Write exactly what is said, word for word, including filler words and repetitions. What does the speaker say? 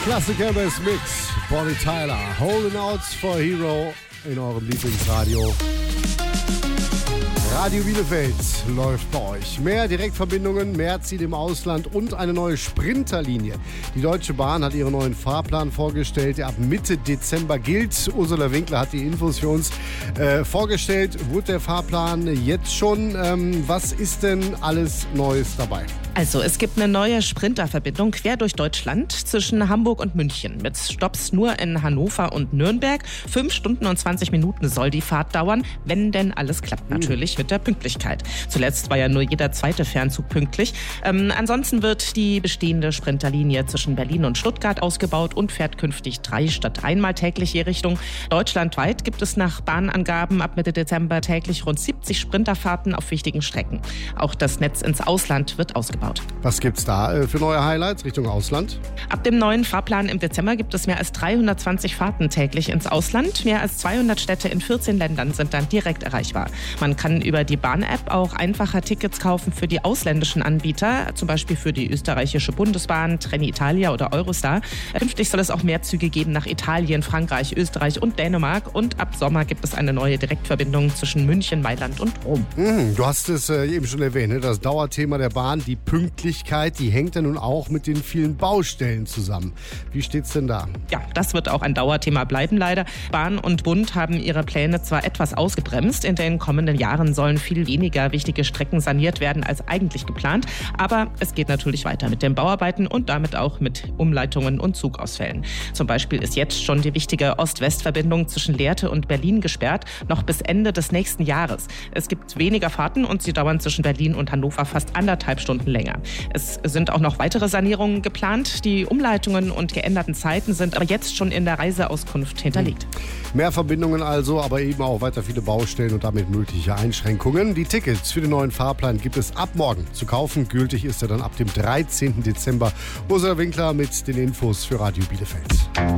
Klassiker Bass Mix, Bonnie Tyler, Holding Out for Hero in eurem Lieblingsradio. Radio Bielefeld läuft bei euch. Mehr Direktverbindungen, mehr Ziele im Ausland und eine neue Sprinterlinie. Die Deutsche Bahn hat ihren neuen Fahrplan vorgestellt, der ab Mitte Dezember gilt. Ursula Winkler hat die Infos für uns äh, vorgestellt. Wurde der Fahrplan jetzt schon? Ähm, was ist denn alles Neues dabei? Also es gibt eine neue Sprinterverbindung quer durch Deutschland zwischen Hamburg und München mit Stopps nur in Hannover und Nürnberg. Fünf Stunden und zwanzig Minuten soll die Fahrt dauern, wenn denn alles klappt, natürlich mit der Pünktlichkeit. Zuletzt war ja nur jeder zweite Fernzug pünktlich. Ähm, ansonsten wird die bestehende Sprinterlinie zwischen Berlin und Stuttgart ausgebaut und fährt künftig drei statt einmal täglich je Richtung. Deutschlandweit gibt es nach Bahnangaben ab Mitte Dezember täglich rund siebzig Sprinterfahrten auf wichtigen Strecken. Auch das Netz ins Ausland wird ausgebaut. Was gibt's da für neue Highlights Richtung Ausland? Ab dem neuen Fahrplan im Dezember gibt es mehr als dreihundertzwanzig Fahrten täglich ins Ausland. Mehr als zweihundert Städte in vierzehn Ländern sind dann direkt erreichbar. Man kann über die Bahn-App auch einfacher Tickets kaufen für die ausländischen Anbieter, zum Beispiel für die österreichische Bundesbahn, Trenitalia oder Eurostar. Künftig soll es auch mehr Züge geben nach Italien, Frankreich, Österreich und Dänemark. Und ab Sommer gibt es eine neue Direktverbindung zwischen München, Mailand und Rom. Mhm, du hast es äh, eben schon erwähnt, ne? Das Dauerthema der Bahn, die Pünktlichkeit, die hängt ja nun auch mit den vielen Baustellen zusammen. Wie steht's denn da? Ja, das wird auch ein Dauerthema bleiben leider. Bahn und Bund haben ihre Pläne zwar etwas ausgebremst. In den kommenden Jahren sollen viel weniger wichtige Strecken saniert werden als eigentlich geplant. Aber es geht natürlich weiter mit den Bauarbeiten und damit auch mit Umleitungen und Zugausfällen. Zum Beispiel ist jetzt schon die wichtige Ost-West-Verbindung zwischen Lehrte und Berlin gesperrt, noch bis Ende des nächsten Jahres. Es gibt weniger Fahrten und sie dauern zwischen Berlin und Hannover fast anderthalb Stunden länger. Es sind auch noch weitere Sanierungen geplant. Die Umleitungen und geänderten Zeiten sind aber jetzt schon in der Reiseauskunft hinterlegt. Mehr Verbindungen also, aber eben auch weiter viele Baustellen und damit mögliche Einschränkungen. Die Tickets für den neuen Fahrplan gibt es ab morgen zu kaufen. Gültig ist er dann ab dem dreizehnten Dezember. Ursula Winkler mit den Infos für Radio Bielefeld.